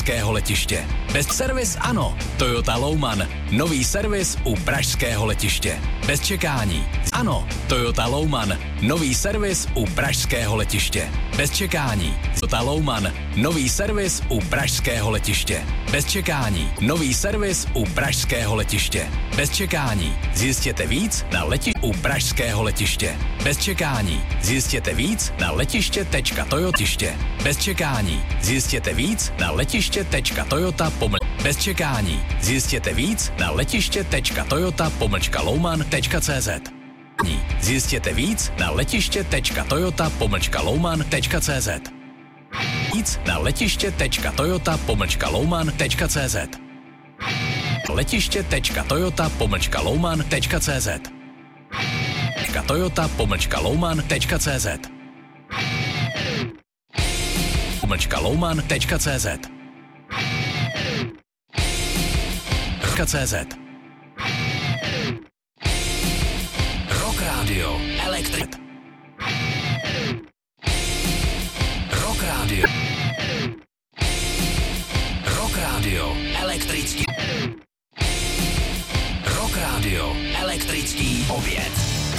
pražského letiště. Bez servis ano, Toyota Louman. Nový servis u pražského letiště. Bez čekání. Ano, Toyota Louman. Nový servis u pražského letiště. Bez čekání. Toyota Louman. Nový servis u pražského letiště. Bez čekání. Nový servis u pražského letiště. Bez čekání. Zjistěte víc na u pražského letiště. Bez čekání. Zjistěte víc na letiště.toyotiště. Bez čekání. Zjistěte víc na letiště.toyota. Bez čekání. Zjistěte víc na letiště.toyota-louman.cz. Zjistěte víc na letiště.toyota-louman.cz. Víc na letiště.toyota-louman.cz. letiště.toyota-louman.cz. Toyota-louman.cz. louman.cz. Rock Radio Elektrit. Rock Radio. Rock Radio elektrický. Rock Radio elektrický oběd.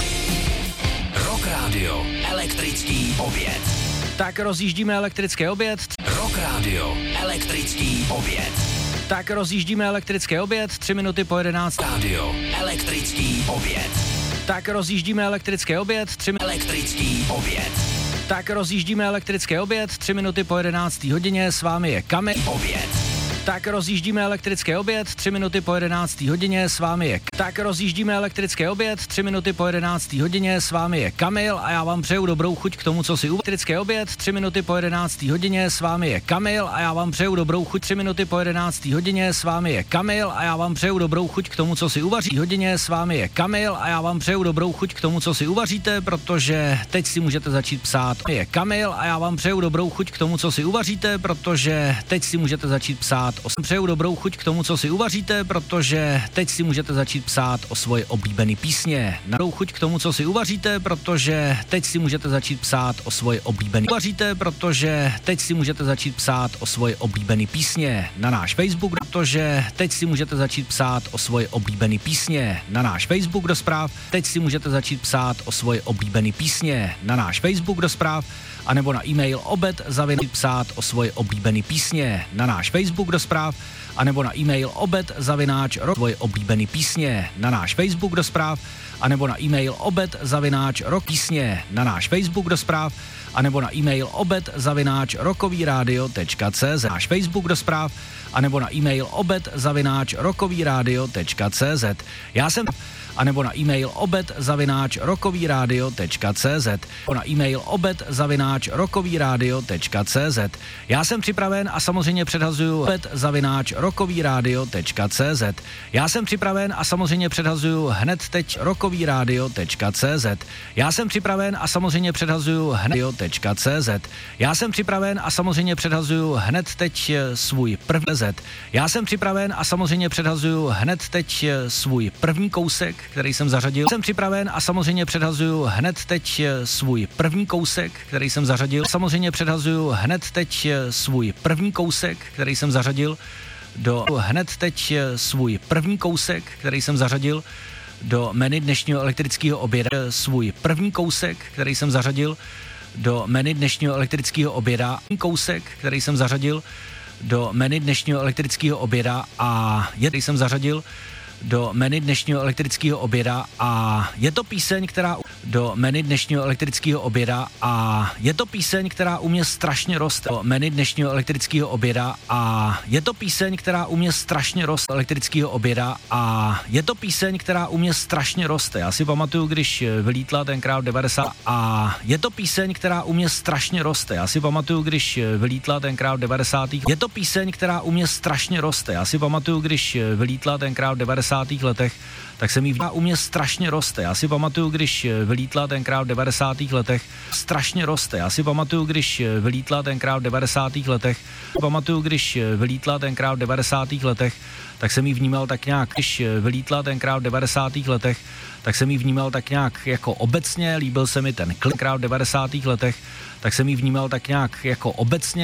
Rock Radio elektrický oběd. Tak rozjíždíme elektrické oběd. Rock Radio elektrický oběd. Tak rozjíždíme elektrické oběd, 3 minuty po 11. Radio elektrický oběd. Tak rozjíždíme elektrické oběd, elektrický oběd. Tak rozjíždíme elektrické oběd, 3 minuty po 11. hodině, s vámi je Kamil. Oběd. Tak rozjíždíme elektrické oběd, 3 minuty po 11. hodině, s vámi je. Tak rozjíždíme elektrické oběd, 3 minuty po 11. hodině, s vámi je Kamil a já vám přeju dobrou chuť k tomu, co si elektrické oběd, 3 minuty po 11. hodině, s vámi je Kamil a já vám přeju dobrou chuť 3 minuty po 11. hodině, s vámi je Kamil a já vám přeju dobrou chuť k tomu, co si uvaří. Hodině s vámi je Kamil a já vám přeju dobrou chuť k tomu, co si uvaříte, protože teď si můžete začít psát. Je Kamil a já vám přeju dobrou chuť k tomu, co si uvaříte, protože teď si můžete začít psát. Přeju dobrou chuť k tomu, co si uvaříte, protože teď si můžete začít psát o svoje oblíbené písně. Dobrou chuť k tomu, co si uvaříte, protože teď si můžete začít psát o svoje oblíbené uvaříte, protože teď si můžete začít psát o svoje oblíbené písně na náš Facebook, protože teď si můžete začít psát o svoje oblíbené písně na náš Facebook do zpráv. Teď si můžete začít psát o svoje oblíbené písně na náš Facebook do zpráv, anebo na e-mail psát o svoje oblíbené písně na náš Facebook do zpráv, anebo na e-mail svoje oblíbené písně na náš Facebook do zpráv, anebo na e-mail písně na náš Facebook do zpráv, anebo na e-mail rockovyradio.cz náš Facebook do zpráv, anebo na e-mail rockovyradio.cz. Já jsem anebo na e-mail rockovyradio.cz, na e-mail rockovyradio.cz. Já jsem připraven a samozřejmě předhazuju rockovyradio.cz. Já jsem připraven a samozřejmě předhazuju hned teď rockovyradio.cz. Já jsem připraven a samozřejmě předhazuju hned.cz. Já jsem připraven a samozřejmě předhazuju hned teď svůj první Z. Já jsem připraven a samozřejmě předhazuju hned teď svůj první kousek, který jsem zařadil. Jsem připraven a samozřejmě předhazuju hned teď svůj první kousek, který jsem zařadil. Samozřejmě předhazuju hned teď svůj první kousek, který jsem zařadil do hned teď svůj první kousek, který jsem zařadil do menu dnešního elektrického oběda. Svůj první kousek, který jsem zařadil do menu dnešního elektrického oběda. Kousek, který jsem zařadil do menu dnešního elektrického oběda a který jsem zařadil do menu dnešního elektrického oběda a je to píseň, která do menu dnešního elektrického oběda a je to píseň, která u mě strašně roste. Do menu dnešního elektrického oběda a je to píseň, která u mě strašně roste. Elektrického oběda a je to píseň, která u mě strašně roste. Já si pamatuju, když vylítla tenkrát 90 a je to píseň, která u mě strašně roste. Já si pamatuju, když vylítla tenkrát 90. Je to píseň, která u mě strašně roste. Já si pamatuju, když vylítla tenkrát 90. letech, tak jsem jí u mě strašně roste. Já si pamatuju, když vylítla tenkrát v 90. letech, strašně roste. Já si pamatuju, když vylítla tenkrát v 90. letech, pamatuju, když vylítla tenkrát v 90. letech, tak jsem jí vnímal tak nějak, když vylítla tenkrát v 90. letech, tak jsem jí vnímal tak nějak jako obecně, líbil se mi ten klip v 90. letech, tak jsem jí vnímal tak nějak jako obecně.